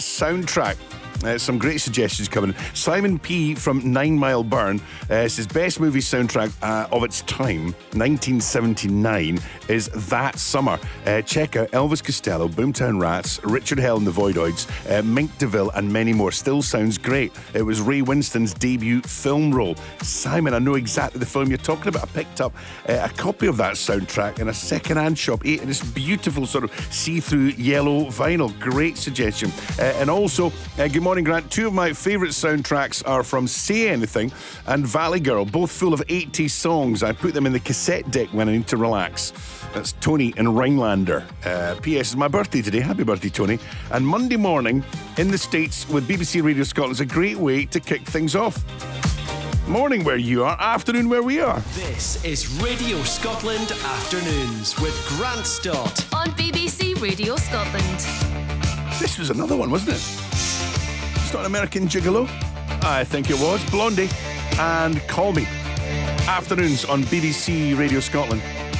soundtrack. Some great suggestions coming in. Simon P. from 9 Mile Burn says best movie soundtrack of its time, 1979, is That Summer. Check out Elvis Costello, Boomtown Rats, Richard Hell and the Voidoids, Mink DeVille and many more. Still sounds great. It was Ray Winston's debut film role. Simon, I know exactly the film you're talking about. I picked up a copy of that soundtrack in a second-hand shop, and it's beautiful sort of see-through yellow vinyl. Great suggestion. And also, good morning, Grant. Two of my favourite soundtracks are from Say Anything and Valley Girl, both full of 80s songs. I put them in the cassette deck when I need to relax. That's Tony in Rhinelander. P.S. It's my birthday today. Happy birthday, Tony. And Monday morning in the States with BBC Radio Scotland is a great way to kick things off. Morning where you are, afternoon where we are. This is Radio Scotland Afternoons with Grant Stott on BBC Radio Scotland. This was another one, wasn't it? It's not an American Gigolo. I think it was. Blondie and Call Me. Afternoons on BBC Radio Scotland.